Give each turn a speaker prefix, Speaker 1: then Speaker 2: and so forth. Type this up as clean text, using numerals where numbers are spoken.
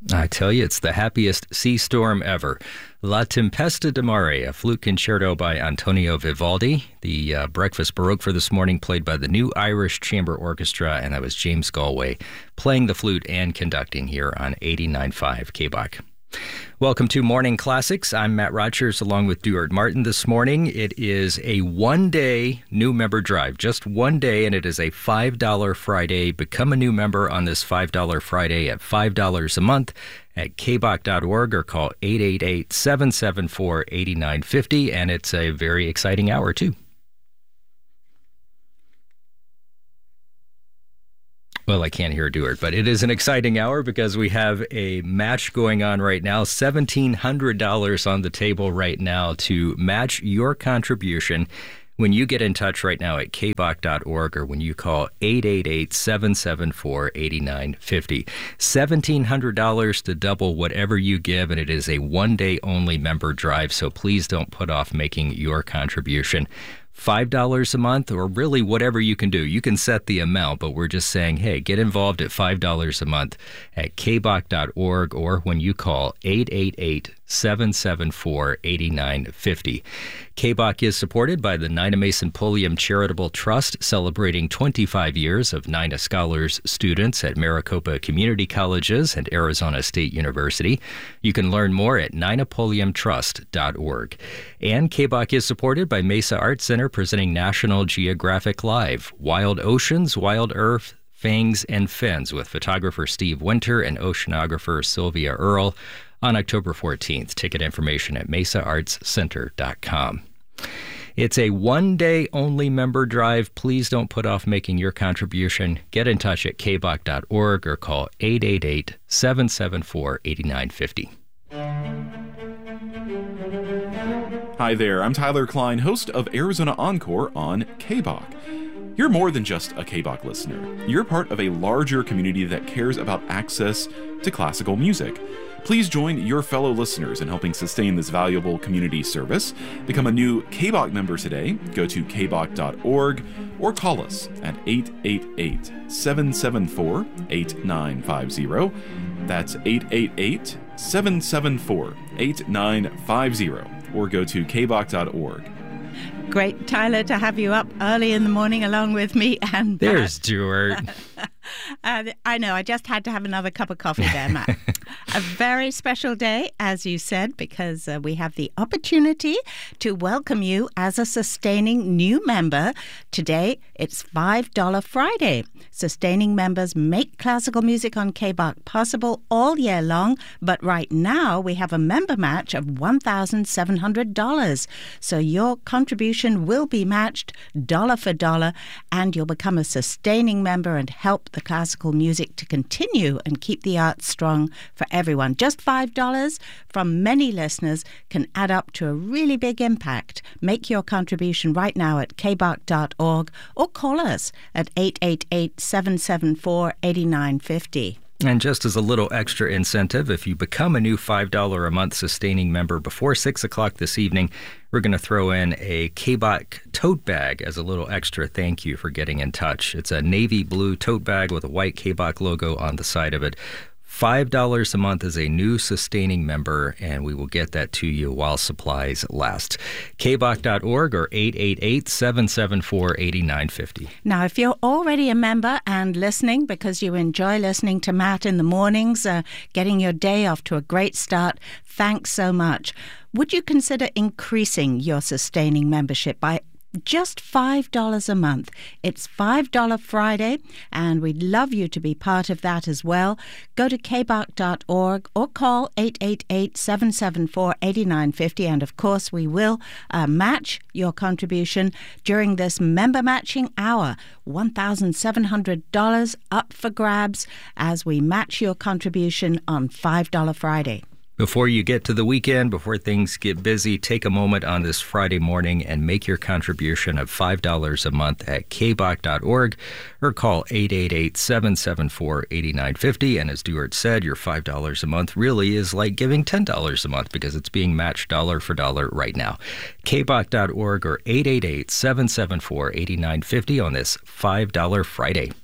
Speaker 1: I tell you, it's the happiest sea storm ever. La Tempesta di Mare, a flute concerto by Antonio Vivaldi. The Breakfast Baroque for this morning played by the New Irish Chamber Orchestra, and that was James Galway playing the flute and conducting here on 89.5 KBOC. Welcome to Morning Classics. I'm Matt Rogers along with Duart Martin this morning. It is a one-day new member drive, just one day, and it is a $5 Friday. Become a new member on this $5 Friday at $5 a month at kbok.org or call 888-774-8950, and it's a very exciting hour, too. Well, I can't hear Duart, but it is an exciting hour because we have a match going on right now. $1,700 on the table right now to match your contribution when you get in touch right now at kbok.org or when you call 888-774-8950. $1,700 to double whatever you give, and it is a one-day only member drive, so please don't put off making your contribution. $5 a month, or really whatever you can do. You can set the amount, but we're just saying, hey, get involved at $5 a month at kbok.org or when you call 888-774-8950. KBOK is supported by the Nina Mason Pulliam Charitable Trust, celebrating 25 years of Nina Scholars students at Maricopa Community Colleges and Arizona State University. You can learn more at ninapulliamtrust.org. And KBOK is supported by Mesa Art Center, presenting National Geographic Live, Wild Oceans, Wild Earth, Fangs and Fins, with photographer Steve Winter and oceanographer Sylvia Earle on October 14th. Ticket information at mesaartscenter.com. It's a one-day only member drive. Please don't put off making your contribution. Get in touch at kbok.org or call 888-774-8950.
Speaker 2: Hi there, I'm Tyler Klein, host of Arizona Encore on KBOK. You're more than just a KBOK listener. You're part of a larger community that cares about access to classical music. Please join your fellow listeners in helping sustain this valuable community service. Become a new KBOK member today. Go to kbok.org or call us at 888-774-8950. That's 888-774-8950. Or go to kbok.org.
Speaker 3: Great, Tyler, to have you up early in the morning along with me. And
Speaker 1: there's Duart.
Speaker 3: I know, I just had to have another cup of coffee there, Matt. A very special day, as you said, because we have the opportunity to welcome you as a sustaining new member. Today, it's $5 Friday. Sustaining members make classical music on KBOK possible all year long, but right now we have a member match of $1,700. So your contribution will be matched dollar for dollar, and you'll become a sustaining member and help the classical music to continue and keep the arts strong for everyone. Just $5 from many listeners can add up to a really big impact. Make your contribution right now at kbok.org or call us at 888-774-8950.
Speaker 1: And just as a little extra incentive, if you become a new $5 a month sustaining member before 6 o'clock this evening, we're going to throw in a KBOK tote bag as a little extra thank you for getting in touch. It's a navy blue tote bag with a white KBOK logo on the side of it. $5 a month as a new sustaining member, and we will get that to you while supplies last. kbok.org or 888-774-8950.
Speaker 3: Now, if you're already a member and listening because you enjoy listening to Matt in the mornings, getting your day off to a great start, thanks so much. Would you consider increasing your sustaining membership by just $5 a month? It's $5 Friday, and we'd love you to be part of that as well. Go to kbok.org or call 888-774-8950, and of course we will match your contribution during this member matching hour. $1,700 up for grabs as we match your contribution on $5 Friday.
Speaker 1: Before you get to the weekend, before things get busy, take a moment on this Friday morning and make your contribution of $5 a month at kbok.org or call 888-774-8950. And as Duart said, your $5 a month really is like giving $10 a month because it's being matched dollar for dollar right now. kbok.org or 888-774-8950 on this $5 Friday.